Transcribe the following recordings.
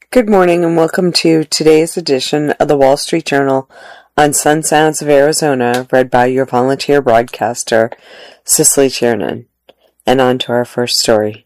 Good morning and welcome to today's edition of the Wall Street Journal on Sun Sounds of Arizona, read by your volunteer broadcaster, Cicely Tiernan. And on to our first story.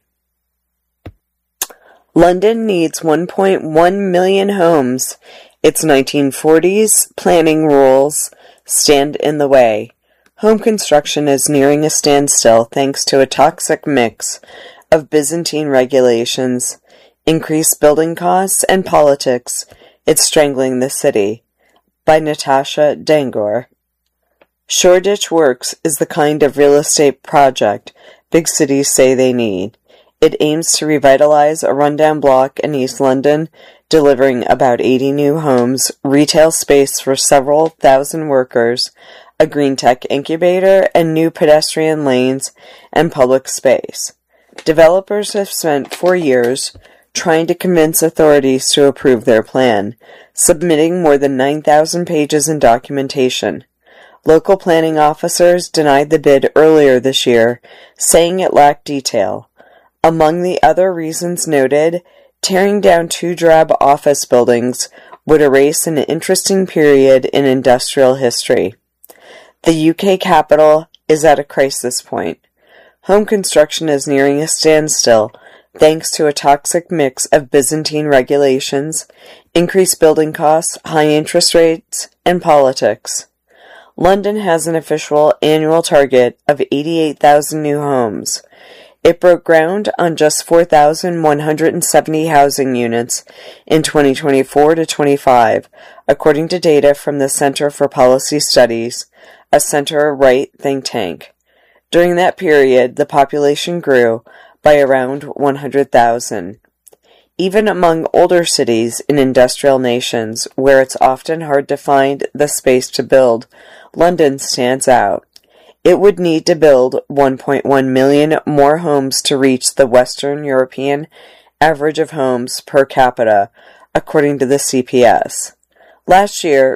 London needs 1.1 million homes. Its 1940s planning rules stand in the way. Home construction is nearing a standstill thanks to a toxic mix of Byzantine regulations, increased building costs, and politics. It's strangling the city. By Natasha Dangor. Shoreditch Works is the kind of real estate project big cities say they need. It aims to revitalize a rundown block in East London, delivering about 80 new homes, retail space for several thousand workers, a green tech incubator, and new pedestrian lanes and public space. Developers have spent 4 years trying to convince authorities to approve their plan, submitting more than 9,000 pages in documentation. Local planning officers denied the bid earlier this year, saying it lacked detail. Among the other reasons noted, tearing down 2 drab office buildings would erase an interesting period in industrial history. The UK capital is at a crisis point. Home construction is nearing a standstill, thanks to a toxic mix of Byzantine regulations, increased building costs, high interest rates, and politics. London has an official annual target of 88,000 new homes. It broke ground on just 4,170 housing units in 2024 to 25, according to data from the Center for Policy Studies, a center-right think tank. During that period, the population grew by around 100,000. Even among older cities in industrial nations, where it's often hard to find the space to build, London stands out. It would need to build 1.1 million more homes to reach the Western European average of homes per capita, according to the CPS. Last year,